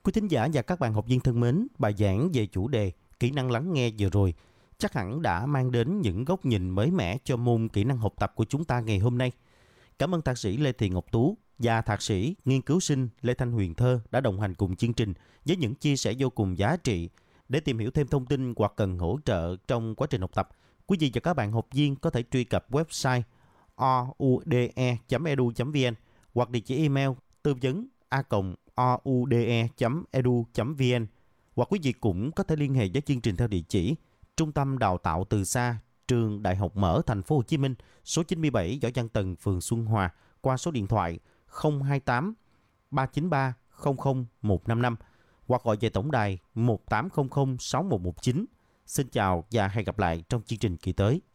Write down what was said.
Quý thính giả và các bạn học viên thân mến, bài giảng về chủ đề kỹ năng lắng nghe vừa rồi chắc hẳn đã mang đến những góc nhìn mới mẻ cho môn kỹ năng học tập của chúng ta ngày hôm nay. Cảm ơn Thạc sĩ Lê Thị Ngọc Tú và Thạc sĩ nghiên cứu sinh Lê Thanh Huyền Thơ đã đồng hành cùng chương trình với những chia sẻ vô cùng giá trị. Để tìm hiểu thêm thông tin hoặc cần hỗ trợ trong quá trình học tập, quý vị và các bạn học viên có thể truy cập website oude.edu.vn hoặc địa chỉ email tư vấn oude.edu.vn, hoặc quý vị cũng có thể liên hệ với chương trình theo địa chỉ Trung tâm Đào tạo Từ Xa, Trường Đại học Mở Thành phố Hồ Chí Minh, số 97 Võ Văn Tần, phường Xuân Hòa, qua số điện thoại 028 393 00155 hoặc gọi về tổng đài 1800 6119. Xin chào và hẹn gặp lại trong chương trình kỳ tới.